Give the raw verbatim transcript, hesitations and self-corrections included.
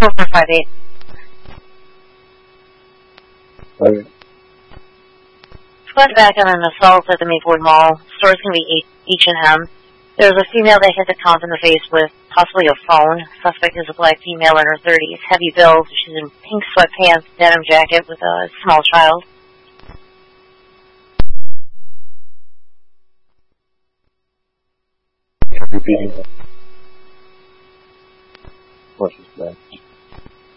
four five eight. Okay. Squad back on an assault at the Maplewood Mall. Store's going to be H and M. There's a female that hit the cop in the face with possibly a phone. Suspect is a black female in her thirties. Heavy build. She's in pink sweatpants, denim jacket with a small child. Repeating. What's this back?